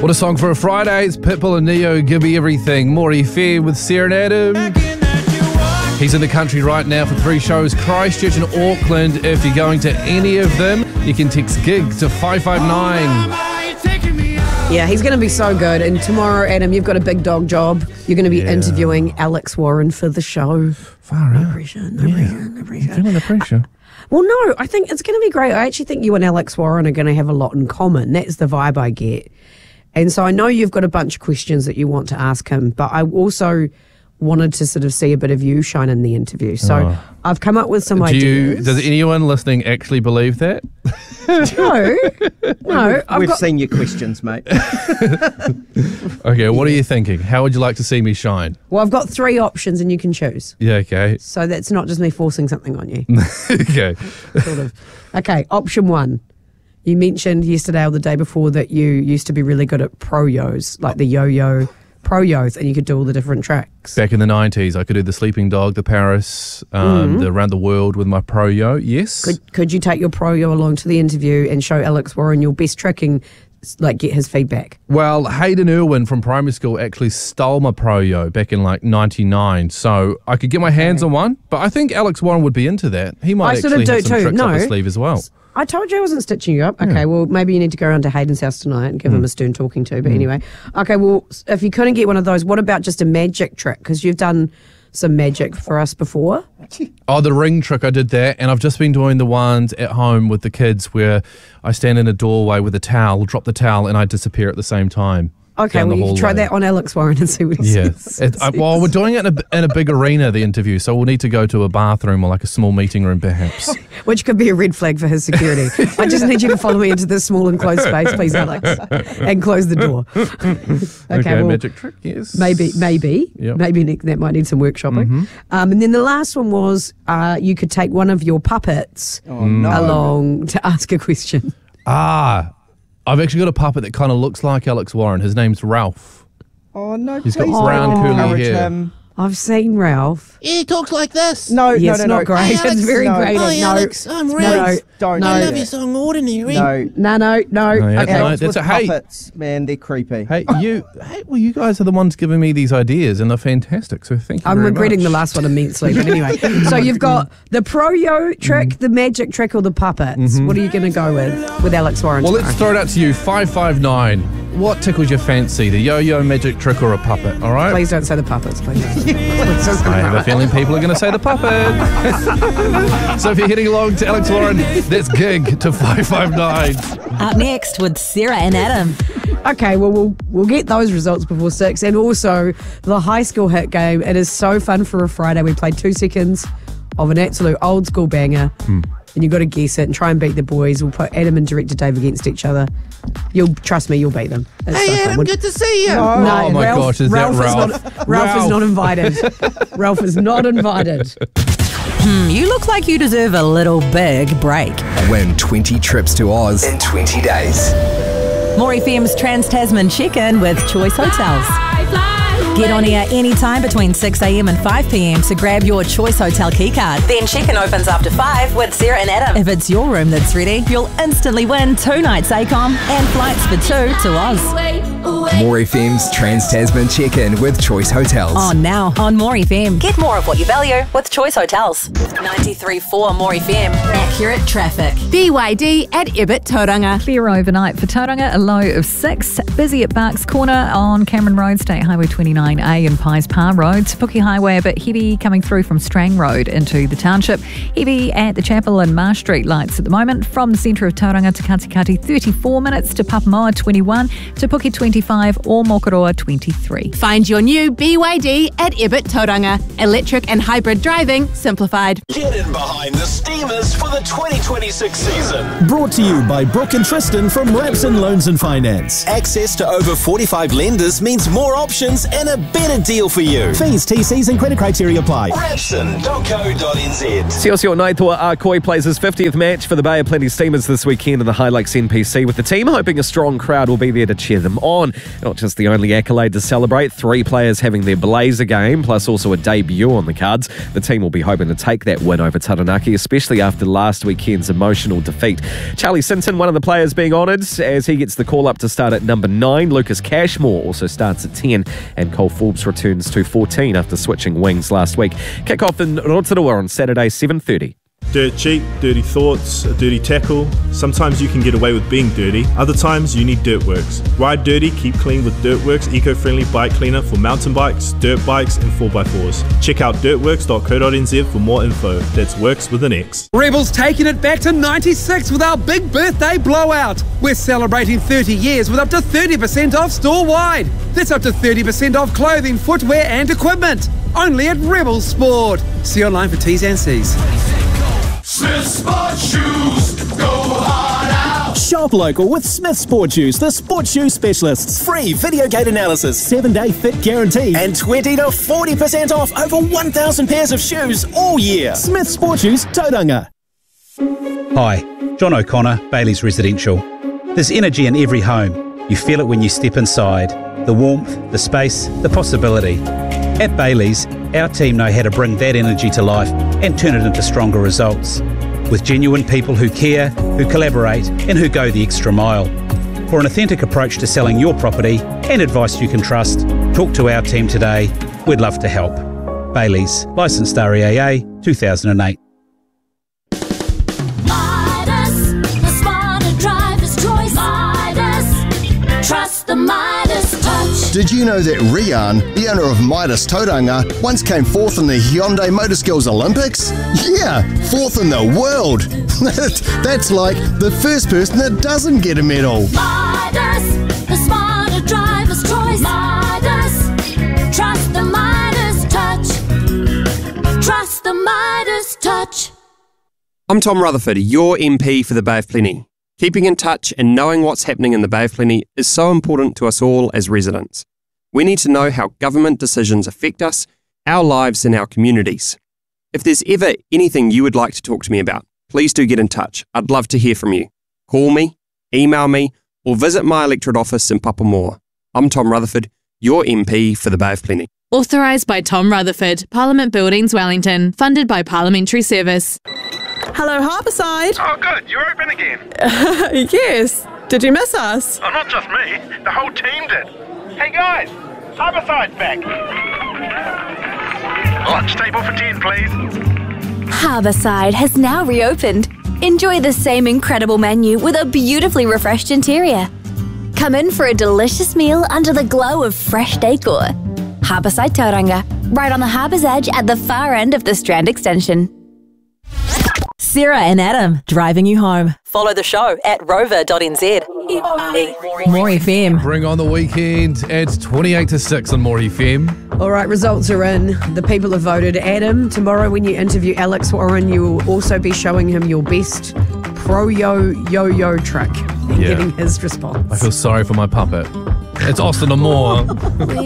What a song for a Friday. It's Pitbull and Neo, Give Me Everything. Maury Fair with Sarah and Adam. He's in the country right now for 3 shows, Christchurch and Auckland. If you're going to any of them, you can text GIG to 559. Yeah, he's going to be so good. And tomorrow, Adam, you've got a big dog job. You're going to be interviewing Alex Warren for the show. Far No out. pressure, no pressure. Feeling the pressure. Well, no, I think it's going to be great. I actually think you and Alex Warren are going to have a lot in common. That's the vibe I get. And so I know you've got a bunch of questions that you want to ask him, but I also wanted to sort of see a bit of you shine in the interview. So I've come up with some ideas. Does anyone listening actually believe that? No. We've seen your questions, mate. Okay, what are you thinking? How would you like to see me shine? Well, I've got 3 options and you can choose. Yeah, okay. So that's not just me forcing something on you. Okay. Sort of. Okay, option 1. You mentioned yesterday or the day before that you used to be really good at pro-yos, like the yo-yo pro-yos, and you could do all the different tracks. Back in the 90s, I could do the Sleeping Dog, the Paris, the Around the World with my pro-yo, yes. Could you take your pro-yo along to the interview and show Alex Warren your best trick and like get his feedback? Well, Hayden Irwin from primary school actually stole my pro-yo back in like 99, so I could get my hands on one, but I think Alex Warren would be into that. He might I sort of actually do have some too. tricks up his No. sleeve as well. I told you I wasn't stitching you up. Okay, well, maybe you need to go around to Hayden's house tonight and give him a stern talking to. But anyway, okay, well, if you couldn't get one of those, what about just a magic trick? Because you've done some magic for us before. Oh, the ring trick, I did that, and I've just been doing the ones at home with the kids where I stand in a doorway with a towel, drop the towel, and I disappear at the same time. Okay, down well, the you can try hallway. that on Alex Warren and see what he Yeah. says. Well, we're doing it in a big arena, the interview, so we'll need to go to a bathroom or like a small meeting room perhaps. Which could be a red flag for his security. I just need you to follow me into this small enclosed space, please, Alex, and close the door. Okay, well, magic trick, yes. Maybe, Yep. maybe that might need some workshopping. And then the last one was you could take one of your puppets along to ask a question. I've actually got a puppet that kind of looks like Alex Warren. His name's Ralph. Oh, no, He's got please brown don't curly encourage hair. him. I've seen Ralph. Yeah, he talks like this. No, Yes, no. not great. Hey, It's Alex, very no. grating. Hi, No. Alex. I'm No, Ralph. Don't I do love that. your song Ordinary. No. No. yeah. Okay. No, Alex that's with hey. puppets, man, they're creepy. Hey, well, you guys are the ones giving me these ideas, and they're fantastic. So thank you I'm very regretting much. the last one immensely, but anyway. So you've got the pro-yo trick, the magic trick, or the puppets. What are you going to go with Alex Warren? Well, tomorrow? let's throw it out to you. 559. What tickles your fancy? The yo-yo, magic trick, or a puppet? All right. Please don't say the puppets, please. I have a feeling people are going to say the puppet. So if you're heading along to Alex Warren, that's GIG to 559. Up next with Sarah and Adam. Okay, well, we'll get those results before 6. And also, the high school hit game. It is so fun for a Friday. We played 2 seconds of an absolute old school banger. And you've got to guess it and try and beat the boys. We'll put Adam and Director Dave against each other. Trust me, you'll beat them. It's Hey, so Adam, fun. good to see you. Oh my gosh, is that Ralph? Ralph is not invited. Ralph is not invited. You look like you deserve a little big break. Win 20 trips to Oz in 20 days. Maury FM's Trans-Tasman Check-In with Choice Hotels. Get on air anytime between 6 a.m. and 5 p.m. to grab your Choice Hotel keycard. Then check-in opens after 5 with Sarah and Adam. If it's your room that's ready, you'll instantly win 2 nights ACOM and flights for 2 to Oz. Maury FM's Trans-Tasman Check-In with Choice Hotels. On now on Maury FM. Get more of what you value with Choice Hotels. 93.4 Maury FM. Accurate traffic. BYD at Ibit Tauranga. Clear overnight for Tauranga, a low of 6. Busy at Barks Corner on Cameron Road, State Highway 29A and Pies Par Road. Te Puke Highway a bit heavy coming through from Strang Road into the township. Heavy at the Chapel and Marsh Street lights at the moment. From the centre of Tauranga to Katikati, 34 minutes to Papamoa, 21. Te Puke, 25 or Mokoroa, 23. Find your new BYD at Ibit Tauranga. Electric and hybrid driving simplified. Get in behind the Steamers for the 2026 season. Brought to you by Brooke and Tristan from Rapson Loans and Finance. Access to over 45 lenders means more options and a better deal for you. Fees, TCs and credit criteria apply. Rapson.co.nz. Siosio Naitoa Arkoi plays his 50th match for the Bay of Plenty Steamers this weekend in the High Lakes NPC, with the team hoping a strong crowd will be there to cheer them on. Not just the only accolade to celebrate, 3 players having their blazer game, plus also a debut on the cards. The team will be hoping to take that win over Taranaki, especially after last weekend's emotional defeat. Charlie Sinton, one of the players being honoured, as he gets the call up to start at number 9. Lucas Cashmore also starts at 10, and Cole Forbes returns to 14 after switching wings last week. Kick-off in Rotorua on Saturday, 7:30. Dirt cheap, dirty thoughts, a dirty tackle. Sometimes you can get away with being dirty. Other times you need Dirtworks. Ride dirty, keep clean with Dirtworks eco-friendly bike cleaner for mountain bikes, dirt bikes and 4x4s. Check out dirtworks.co.nz for more info. That's works with an X. Rebels taking it back to 96 with our big birthday blowout. We're celebrating 30 years with up to 30% off store-wide. That's up to 30% off clothing, footwear and equipment. Only at Rebel Sport. See online for T's and C's. Smith Sport Shoes, go hard out. Shop local with Smith Sport Shoes, the sport shoe specialists. Free video gate analysis, 7-day fit guarantee, and 20 to 40% off over 1,000 pairs of shoes all year. Smith Sport Shoes, Tauranga. Hi, John O'Connor, Bailey's Residential. There's energy in every home. You feel it when you step inside. The warmth, the space, the possibility. At Bailey's, our team know how to bring that energy to life and turn it into stronger results. With genuine people who care, who collaborate, and who go the extra mile. For an authentic approach to selling your property and advice you can trust, talk to our team today. We'd love to help. Bailey's, licensed REAA 2008. Midas, the smarter driver's choice. Midas, trust the Midas touch. Did you know that Rian, the owner of Midas Tauranga, once came 4th in the Hyundai Motorskills Olympics? Yeah, 4th in the world. That's like the first person that doesn't get a medal. Midas, the smarter driver's choice. Midas, trust the Midas touch. Trust the Midas touch. I'm Tom Rutherford, your MP for the Bay of Plenty. Keeping in touch and knowing what's happening in the Bay of Plenty is so important to us all as residents. We need to know how government decisions affect us, our lives and our communities. If there's ever anything you would like to talk to me about, please do get in touch. I'd love to hear from you. Call me, email me, or visit my electorate office in Papamoa. I'm Tom Rutherford, your MP for the Bay of Plenty. Authorised by Tom Rutherford, Parliament Buildings, Wellington, funded by Parliamentary Service. Hello, Harborside. Oh, good. You're open again. Yes. Did you miss us? Oh, not just me. The whole team did. Hey, guys. Harborside's back. Lunch table for 10, please. Harborside has now reopened. Enjoy the same incredible menu with a beautifully refreshed interior. Come in for a delicious meal under the glow of fresh decor. Harborside Tauranga, right on the harbour's edge at the far end of the Strand Extension. Sarah and Adam, driving you home. Follow the show at rover.nz. More FM. Bring on the weekend. It's 28 to 6 on More FM. All right, results are in. The people have voted. Adam, tomorrow when you interview Alex Warren, you will also be showing him your best yo-yo trick and getting his response. I feel sorry for my puppet. It's Austin Amore.